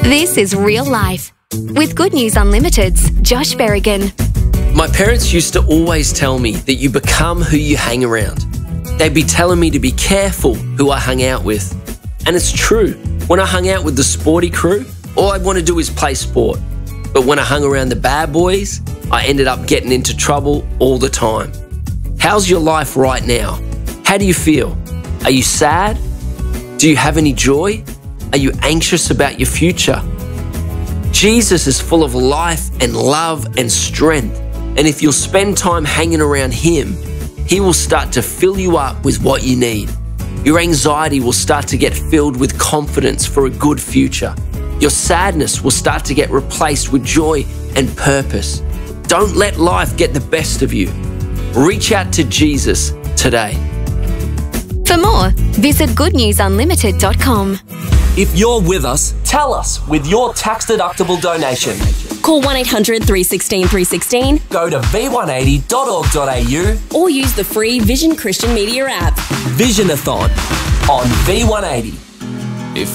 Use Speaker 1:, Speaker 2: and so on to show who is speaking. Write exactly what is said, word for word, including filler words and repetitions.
Speaker 1: This is Real Life with Good News Unlimited's Josh Berrigan.
Speaker 2: My parents used to always tell me that you become who you hang around. They'd be telling me to be careful who I hung out with. And it's true. When I hung out with the sporty crew, all I want to do is play sport. But when I hung around the bad boys, I ended up getting into trouble all the time. How's your life right now? How do you feel? Are you sad? Do you have any joy? Are you anxious about your future? Jesus is full of life and love and strength. And if you'll spend time hanging around Him, He will start to fill you up with what you need. Your anxiety will start to get filled with confidence for a good future. Your sadness will start to get replaced with joy and purpose. Don't let life get the best of you. Reach out to Jesus today.
Speaker 1: For more, visit good news unlimited dot com.
Speaker 3: If you're with us, tell us with your tax-deductible donation.
Speaker 4: Call one eight hundred three one six three one six,
Speaker 3: Go to v one eighty dot org dot a u
Speaker 4: or use the free Vision Christian Media app.
Speaker 3: Visionathon on V one eighty.